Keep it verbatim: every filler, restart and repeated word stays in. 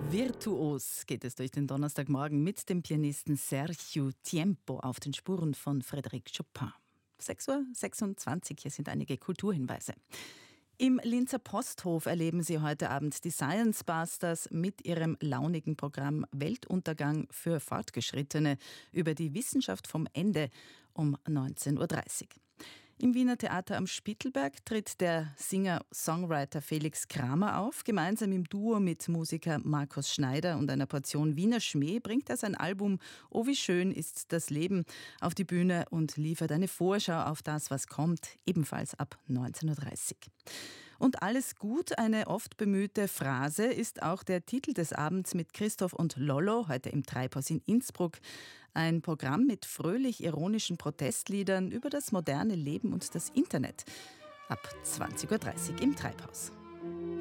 Virtuos geht es durch den Donnerstagmorgen mit dem Pianisten Sergio Tiempo auf den Spuren von Frédéric Chopin. sechs Uhr sechsundzwanzig, hier sind einige Kulturhinweise. Im Linzer Posthof erleben Sie heute Abend die Science Busters mit ihrem launigen Programm Weltuntergang für Fortgeschrittene über die Wissenschaft vom Ende um neunzehn Uhr dreißig. Im Wiener Theater am Spittelberg tritt der Singer-Songwriter Felix Kramer auf. Gemeinsam im Duo mit Musiker Markus Schneider und einer Portion Wiener Schmäh bringt er sein Album Oh wie schön ist das Leben auf die Bühne und liefert eine Vorschau auf das, was kommt, ebenfalls ab neunzehn Uhr dreißig. Und alles gut, eine oft bemühte Phrase, ist auch der Titel des Abends mit Christoph und Lollo, heute im Treibhaus in Innsbruck. Ein Programm mit fröhlich-ironischen Protestliedern über das moderne Leben und das Internet. Ab zwanzig Uhr dreißig im Treibhaus.